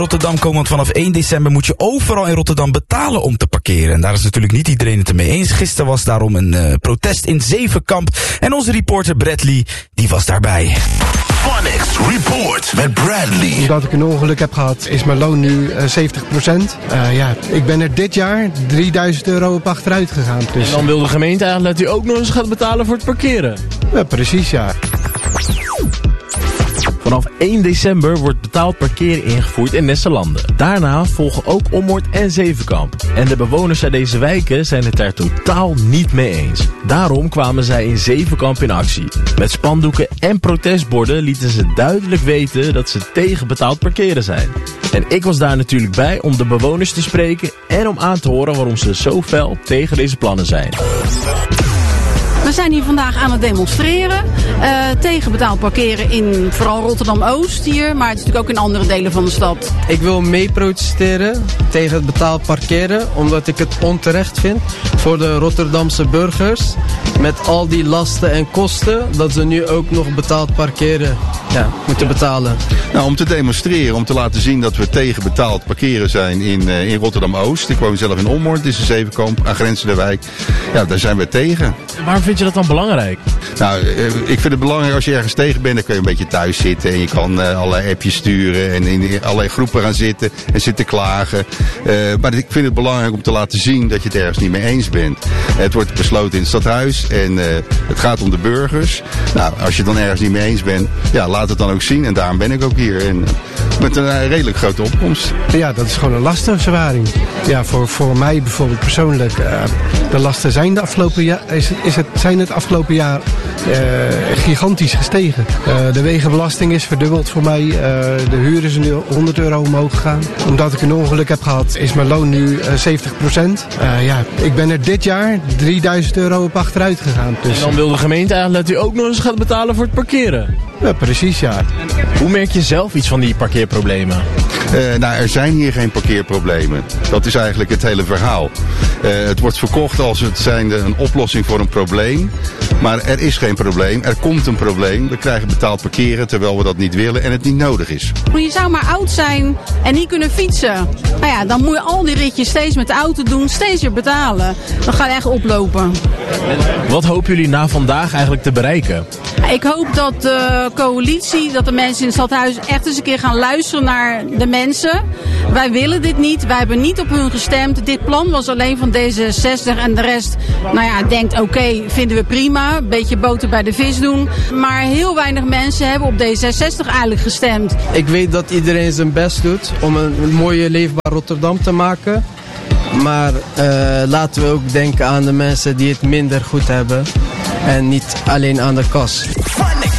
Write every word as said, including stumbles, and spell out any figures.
Rotterdam komen, want vanaf één december moet je overal in Rotterdam betalen om te parkeren. En daar is natuurlijk niet iedereen het ermee eens. Gisteren was daarom een uh, protest in Zevenkamp. En onze reporter Bradley, die was daarbij. Phonics Report met Bradley. Omdat ik een ongeluk heb gehad, is mijn loon nu uh, zeventig procent. Uh, ja, ik ben er dit jaar drieduizend euro op achteruit gegaan. Dus... En dan wil de gemeente eigenlijk dat u ook nog eens gaat betalen voor het parkeren. Ja, precies, ja. Vanaf één december wordt betaald parkeren ingevoerd in Nesselanden. Daarna volgen ook Ommoord en Zevenkamp. En de bewoners uit deze wijken zijn het daar totaal niet mee eens. Daarom kwamen zij in Zevenkamp in actie. Met spandoeken en protestborden lieten ze duidelijk weten dat ze tegen betaald parkeren zijn. En ik was daar natuurlijk bij om de bewoners te spreken en om aan te horen waarom ze zo fel tegen deze plannen zijn. We zijn hier vandaag aan het demonstreren uh, tegen betaald parkeren in vooral Rotterdam-Oost hier, maar het is natuurlijk ook in andere delen van de stad. Ik wil mee protesteren tegen het betaald parkeren, omdat ik het onterecht vind voor de Rotterdamse burgers. Met al die lasten en kosten, dat ze nu ook nog betaald parkeren ja, moeten betalen. Nou, om te demonstreren, om te laten zien dat we tegen betaald parkeren zijn in, uh, in Rotterdam-Oost. Ik woon zelf in Ommoord, dit is een Zevenkamp, aangrenzende wijk. Ja, daar zijn we tegen. Waarom vind je dat dan belangrijk? Nou, ik vind het belangrijk als je ergens tegen bent, dan kun je een beetje thuis zitten en je kan uh, allerlei appjes sturen en in allerlei groepen gaan zitten en zitten klagen. Uh, maar ik vind het belangrijk om te laten zien dat je het ergens niet mee eens bent. Het wordt besloten in het stadhuis en uh, het gaat om de burgers. Nou, als je het dan ergens niet mee eens bent, ja, laat het dan ook zien en daarom ben ik ook hier. En, uh, met een uh, redelijk grote opkomst. Ja, dat is gewoon een lastenverzwaring. Ja, voor, voor mij bijvoorbeeld persoonlijk, uh, de lasten zijn de afgelopen jaar, is, is het, zijn het afgelopen jaar uh, gigantisch gestegen. Uh, de wegenbelasting is verdubbeld voor mij. Uh, de huur is nu honderd euro omhoog gegaan. Omdat ik een ongeluk heb gehad, is mijn loon nu uh, zeventig procent. Uh, ja, ik ben er dit jaar drieduizend euro op achteruit gegaan. Dus... En dan wil de gemeente eigenlijk dat u ook nog eens gaat betalen voor het parkeren. Ja, precies, ja. Hoe merk je zelf iets van die parkeerproblemen? Uh, nou, er zijn hier geen parkeerproblemen. Dat is eigenlijk het hele verhaal. Uh, het wordt verkocht als het zijnde een oplossing voor een probleem. Maar er is geen probleem. Er komt een probleem. We krijgen betaald parkeren terwijl we dat niet willen en het niet nodig is. Je zou maar oud zijn en niet kunnen fietsen. Nou ja, dan moet je al die ritjes steeds met de auto doen, steeds weer betalen. Dan ga je echt oplopen. Wat hopen jullie na vandaag eigenlijk te bereiken? Ik hoop dat de coalitie, dat de mensen in het stadhuis echt eens een keer gaan luisteren naar de mensen. Wij willen dit niet, wij hebben niet op hun gestemd. Dit plan was alleen van D zesenzestig en de rest, nou ja, denkt oké, okay, vinden we prima. Een beetje boter bij de vis doen. Maar heel weinig mensen hebben op D zesenzestig eigenlijk gestemd. Ik weet dat iedereen zijn best doet om een, een mooie leefbaar Rotterdam te maken. Maar uh, laten we ook denken aan de mensen die het minder goed hebben. En niet alleen aan de kas.